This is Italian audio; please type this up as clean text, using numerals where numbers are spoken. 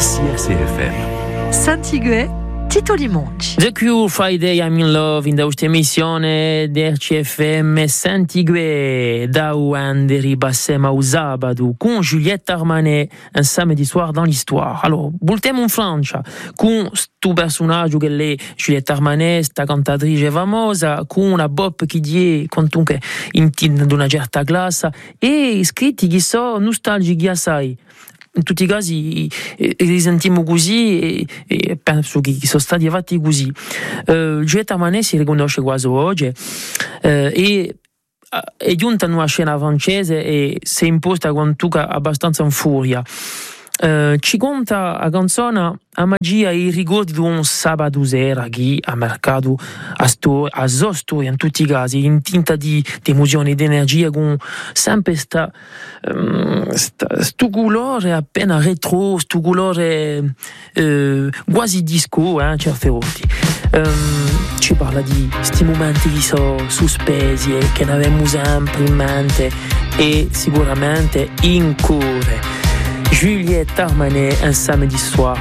ici RCFM. Sant'Iguè, Tito Limonci. The Cure, Friday I'm in Love, in questa emissione di RCFM Sant'Iguè, da Ouande ribassema au sabado, con Juliette Armanet, un samedi soir dans l'histoire. Allora, voltiamo in Francia, con sto personaggio che è Juliette Armanet, sta cantatrice famosa, con una bop che die, comunque, in una certa classe, e scritti che sono nostalgici assai. In tutti i casi li sentiamo così e penso che sono stati fatti così. Juliette Armanet si riconosce quasi oggi e è giunta in una scena francese e si è imposta con tutta abbastanza in furia. Ci conta la canzone a magia e i ricordi di un sabato sera che ha marcato a storia in tutti i casi, in tinta di emozione e di energia, con sempre sto colore appena retro, sto colore quasi disco, certe volte. Ci parla di questi momenti che sono sospesi e che avevamo sempre in mente e sicuramente in cuore. Juliette Armanet, un samedi soir